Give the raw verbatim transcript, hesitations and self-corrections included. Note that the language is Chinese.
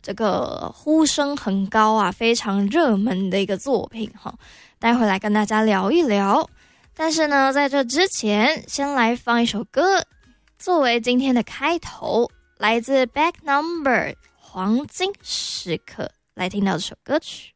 这个呼声很高啊，非常热门的一个作品哈，待会来跟大家聊一聊。但是呢，在这之前，先来放一首歌作为今天的开头，来自 Back Number 黄金时刻，来听到这首歌曲。